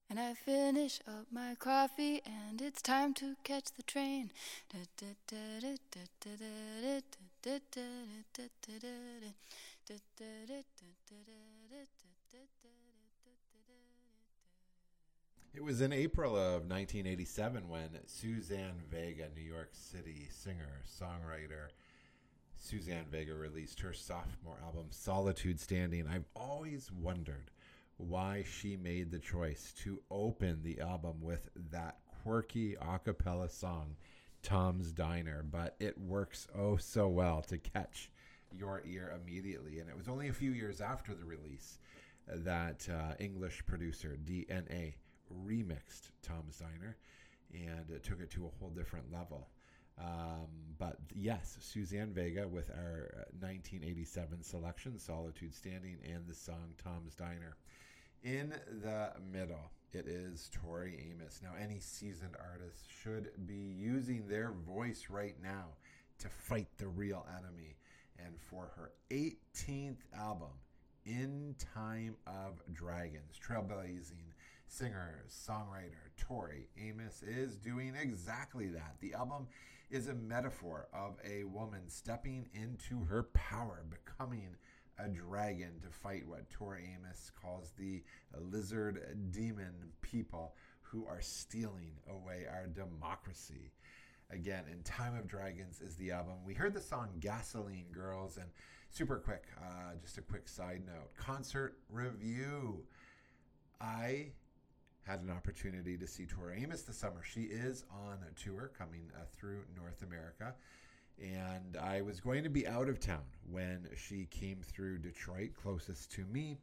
And I finish up my coffee and it's time to catch the train. It was in April of 1987 when Suzanne Vega, New York City singer, songwriter, Suzanne Vega released her sophomore album, Solitude Standing. I've always wondered why she made the choice to open the album with that quirky a cappella song, Tom's Diner, but it works oh so well to catch your ear immediately. And it was only a few years after the release that English producer DNA remixed Tom's Diner and took it to a whole different level. But yes, Suzanne Vega with our 1987 selection, Solitude Standing, and the song Tom's Diner. In the middle, it is Tori Amos. Now, any seasoned artist should be using their voice right now to fight the real enemy. And for her 18th album, In Time of Dragons, trailblazing singer, songwriter Tori Amos is doing exactly that. The album is a metaphor of a woman stepping into her power, becoming a dragon to fight what Tori Amos calls the lizard demon people who are stealing away our democracy. Again, In Time of Dragons is the album. We heard the song Gasoline Girls, and super quick, just a quick side note, concert review. I had an opportunity to see Tori Amos this summer. She is on a tour coming through North America, and I was going to be out of town when she came through Detroit, closest to me.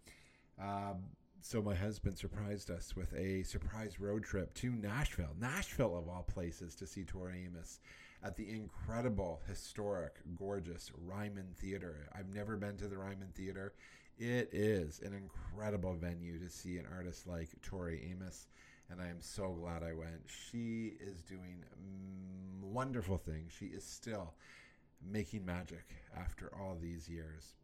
So my husband surprised us with a surprise road trip to Nashville of all places, to see Tori Amos at the incredible, historic, gorgeous Ryman Theater. I've never been to the Ryman Theater. It is an incredible venue to see an artist like Tori Amos, and I am so glad I went. She is doing wonderful things. She is still making magic after all these years.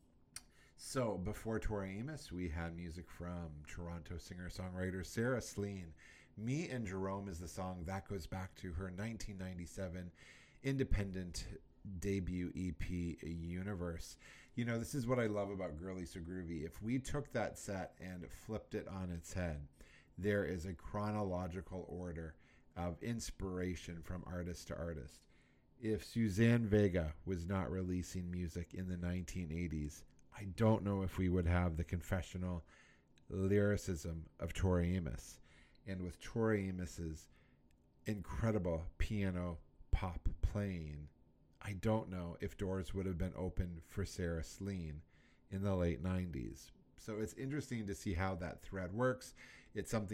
So before Tori Amos, we had music from Toronto singer-songwriter Sarah Slean. Me and Jerome is the song that goes back to her 1997 independent debut EP, Universe. You know, this is what I love about Girly So Groovy. If we took that set and flipped it on its head, there is a chronological order of inspiration from artist to artist. If Suzanne Vega was not releasing music in the 1980s, I don't know if we would have the confessional lyricism of Tori Amos. And with Tori Amos's incredible piano pop playing, I don't know if doors would have been open for Sarah Slean in the late 90s. So it's interesting to see how that thread works. It's something